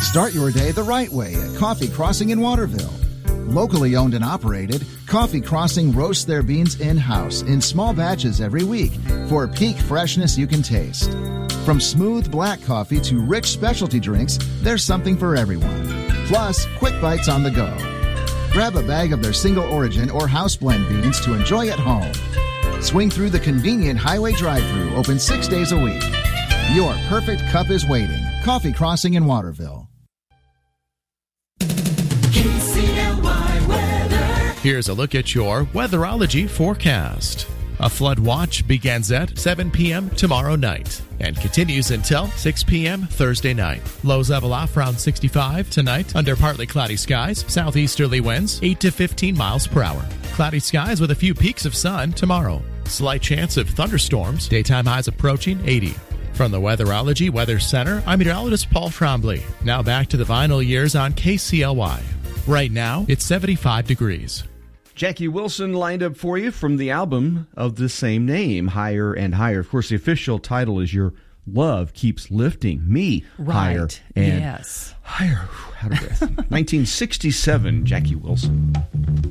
Start your day the right way at Coffee Crossing in Waterville. Locally owned and operated, Coffee Crossing roasts their beans in-house in small batches every week for peak freshness you can taste. From smooth black coffee to rich specialty drinks, there's something for everyone. Plus, quick bites on the go. Grab a bag of their single origin or house blend beans to enjoy at home. Swing through the convenient highway drive-thru, open 6 days a week. Your perfect cup is waiting. Coffee Crossing in Waterville. KCLY weather. Here's a look at your weatherology forecast. A flood watch begins at 7 p.m. tomorrow night and continues until 6 p.m. Thursday night. Lows level off around 65 tonight under partly cloudy skies, southeasterly winds 8 to 15 miles per hour. Cloudy skies with a few peaks of sun tomorrow. Slight chance of thunderstorms, daytime highs approaching 80. From the Weatherology Weather Center, I'm meteorologist Paul Trombley. Now back to the vinyl years on KCLY. Right now, it's 75 degrees. Jackie Wilson lined up for you from the album of the same name, Higher and Higher. Of course, the official title is Your Love Keeps Lifting Me Higher and Higher. Out of breath. 1967, Jackie Wilson.